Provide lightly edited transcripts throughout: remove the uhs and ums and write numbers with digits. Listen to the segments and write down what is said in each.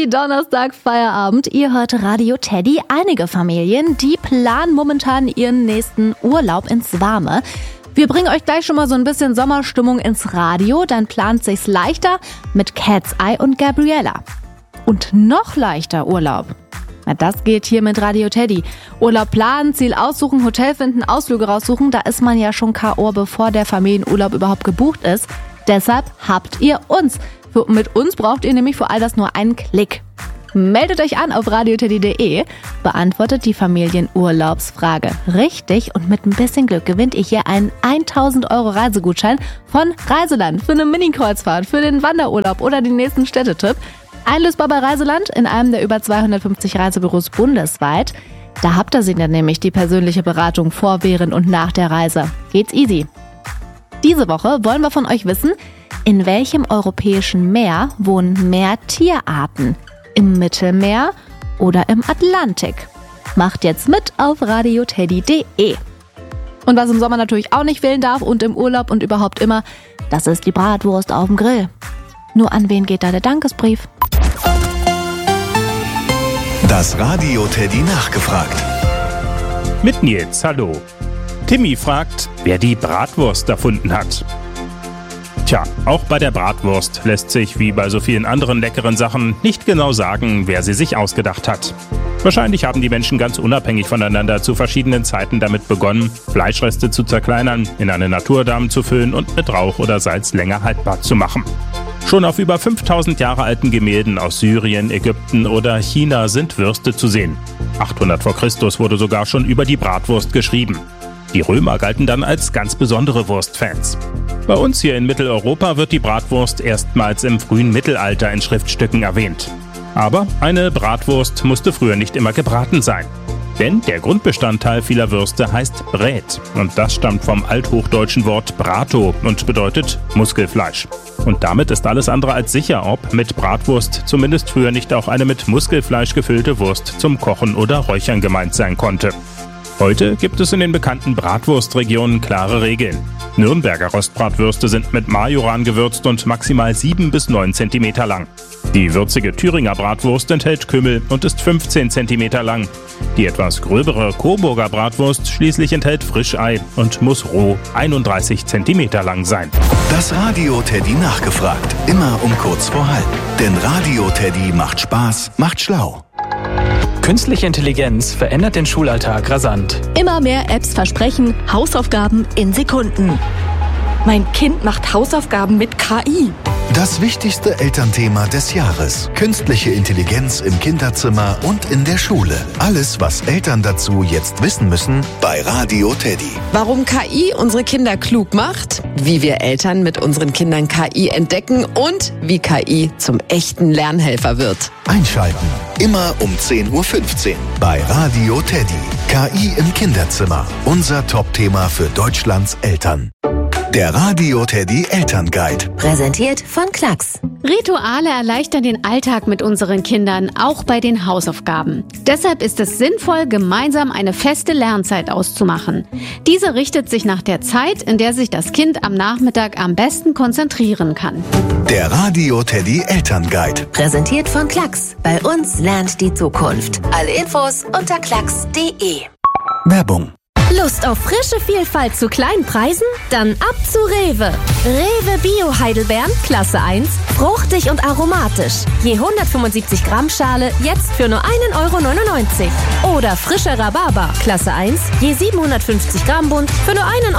Happy Donnerstag Feierabend. Ihr hört Radio Teddy. Einige Familien, die planen momentan ihren nächsten Urlaub ins Warme. Wir bringen euch gleich schon mal so ein bisschen Sommerstimmung ins Radio. Dann plant sich's leichter mit Cat's Eye und Gabriella. Und noch leichter Urlaub. Na, das geht hier mit Radio Teddy. Urlaub planen, Ziel aussuchen, Hotel finden, Ausflüge raussuchen. Da ist man ja schon K.O., bevor der Familienurlaub überhaupt gebucht ist. Deshalb habt ihr uns. Mit uns braucht ihr nämlich für all das nur einen Klick. Meldet euch an auf radioteddy.de, beantwortet die Familienurlaubsfrage richtig und mit ein bisschen Glück gewinnt ihr hier einen 1.000 € Reisegutschein von Reiseland für eine Mini-Kreuzfahrt, für den Wanderurlaub oder den nächsten Städtetipp. Einlösbar bei Reiseland in einem der über 250 Reisebüros bundesweit. Da habt ihr sie dann nämlich, die persönliche Beratung vor, während und nach der Reise. Geht's easy. Diese Woche wollen wir von euch wissen, in welchem europäischen Meer wohnen mehr Tierarten? Im Mittelmeer oder im Atlantik? Macht jetzt mit auf radioteddy.de. Und was im Sommer natürlich auch nicht fehlen darf und im Urlaub und überhaupt immer, das ist die Bratwurst auf dem Grill. Nur an wen geht da der Dankesbrief? Das Radio Teddy nachgefragt. Mit Nils, hallo. Timmy fragt, wer die Bratwurst erfunden hat. Tja, auch bei der Bratwurst lässt sich, wie bei so vielen anderen leckeren Sachen, nicht genau sagen, wer sie sich ausgedacht hat. Wahrscheinlich haben die Menschen ganz unabhängig voneinander zu verschiedenen Zeiten damit begonnen, Fleischreste zu zerkleinern, in eine Naturdarm zu füllen und mit Rauch oder Salz länger haltbar zu machen. Schon auf über 5000 Jahre alten Gemälden aus Syrien, Ägypten oder China sind Würste zu sehen. 800 vor Christus wurde sogar schon über die Bratwurst geschrieben. Die Römer galten dann als ganz besondere Wurstfans. Bei uns hier in Mitteleuropa wird die Bratwurst erstmals im frühen Mittelalter in Schriftstücken erwähnt. Aber eine Bratwurst musste früher nicht immer gebraten sein. Denn der Grundbestandteil vieler Würste heißt Brät. Und das stammt vom althochdeutschen Wort Brato und bedeutet Muskelfleisch. Und damit ist alles andere als sicher, ob mit Bratwurst zumindest früher nicht auch eine mit Muskelfleisch gefüllte Wurst zum Kochen oder Räuchern gemeint sein konnte. Heute gibt es in den bekannten Bratwurstregionen klare Regeln. Nürnberger Rostbratwürste sind mit Majoran gewürzt und maximal 7 bis 9 cm lang. Die würzige Thüringer Bratwurst enthält Kümmel und ist 15 cm lang. Die etwas gröbere Coburger Bratwurst schließlich enthält Frischei und muss roh 31 cm lang sein. Das Radio Teddy nachgefragt. Immer um kurz vor halb. Denn Radio Teddy macht Spaß, macht schlau. Künstliche Intelligenz verändert den Schulalltag rasant. Immer mehr Apps versprechen Hausaufgaben in Sekunden. Mein Kind macht Hausaufgaben mit KI. Das wichtigste Elternthema des Jahres. Künstliche Intelligenz im Kinderzimmer und in der Schule. Alles, was Eltern dazu jetzt wissen müssen, bei Radio Teddy. Warum KI unsere Kinder klug macht, wie wir Eltern mit unseren Kindern KI entdecken und wie KI zum echten Lernhelfer wird. Einschalten. Immer um 10.15 Uhr bei Radio Teddy. KI im Kinderzimmer. Unser Top-Thema für Deutschlands Eltern. Der Radio Teddy Elternguide. Präsentiert von Klacks. Rituale erleichtern den Alltag mit unseren Kindern, auch bei den Hausaufgaben. Deshalb ist es sinnvoll, gemeinsam eine feste Lernzeit auszumachen. Diese richtet sich nach der Zeit, in der sich das Kind am Nachmittag am besten konzentrieren kann. Der Radio Teddy Elternguide. Präsentiert von Klacks. Bei uns lernt die Zukunft. Alle Infos unter klacks.de. Werbung. Lust auf frische Vielfalt zu kleinen Preisen? Dann ab zu Rewe. Rewe Bio Heidelbeeren, Klasse 1, fruchtig und aromatisch. Je 175 Gramm Schale, jetzt für nur 1,99 €. Oder frischer Rhabarber, Klasse 1, je 750 Gramm Bund, für nur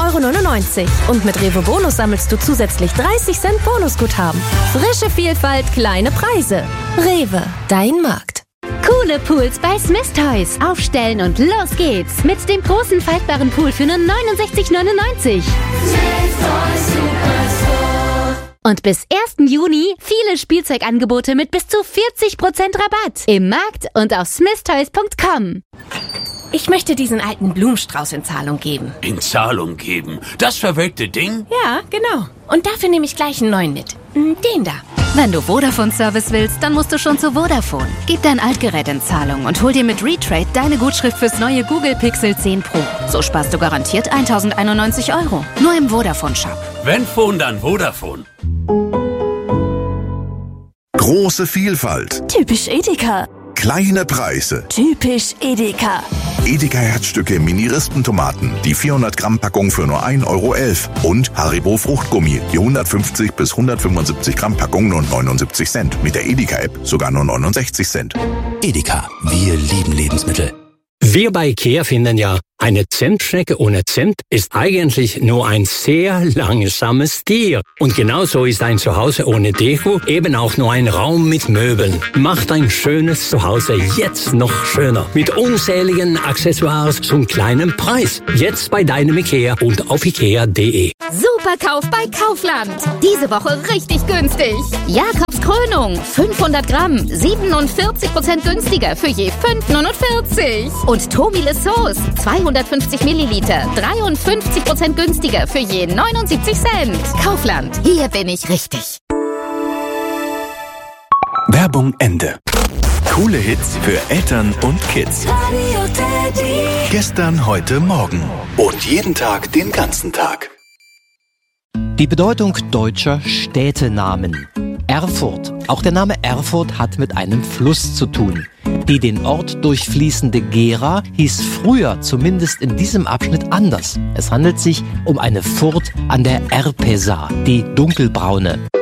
1,99 €. Und mit Rewe Bonus sammelst du zusätzlich 30 Cent Bonusguthaben. Frische Vielfalt, kleine Preise. Rewe, dein Markt. Coole Pools bei Smith Toys. Aufstellen und los geht's. Mit dem großen faltbaren Pool für nur 69,99 €. Und bis 1. Juni viele Spielzeugangebote mit bis zu 40% Rabatt. Im Markt und auf smithtoys.com. Ich möchte diesen alten Blumenstrauß in Zahlung geben. In Zahlung geben? Das verwelkte Ding? Ja, genau. Und dafür nehme ich gleich einen neuen mit. Den da. Wenn du Vodafone-Service willst, dann musst du schon zu Vodafone. Gib dein Altgerät in Zahlung und hol dir mit Retrade deine Gutschrift fürs neue Google Pixel 10 Pro. So sparst du garantiert 1.091 €. Nur im Vodafone-Shop. Wenn Phone, dann Vodafone. Große Vielfalt. Typisch Edeka. Kleine Preise. Typisch Edeka. Edeka Herzstücke Mini-Rispentomaten, die 400 Gramm Packung für nur 1,11 € und Haribo Fruchtgummi, die 150 bis 175 Gramm Packung nur 79 Cent. Mit der Edeka App sogar nur 69 Cent. Edeka, wir lieben Lebensmittel. Wir bei IKEA finden ja, eine Zentschnecke ohne Cent ist eigentlich nur ein sehr langsames Tier. Und genauso ist ein Zuhause ohne Deko eben auch nur ein Raum mit Möbeln. Macht ein schönes Zuhause jetzt noch schöner. Mit unzähligen Accessoires zum kleinen Preis. Jetzt bei deinem IKEA und auf ikea.de. Superkauf bei Kaufland. Diese Woche richtig günstig. Jakobs Krönung, 500 Gramm, 47% günstiger für je 5,49. Und Tomile Sauce, 250 Milliliter, 53% günstiger für je 79 Cent. Kaufland, hier bin ich richtig. Werbung Ende. Coole Hits für Eltern und Kids. Radio Teddy. Gestern, heute, morgen. Und jeden Tag, den ganzen Tag. Die Bedeutung deutscher Städtenamen. Erfurt. Auch der Name Erfurt hat mit einem Fluss zu tun. Die den Ort durchfließende Gera hieß früher, zumindest in diesem Abschnitt, anders. Es handelt sich um eine Furt an der Erpesa, die dunkelbraune.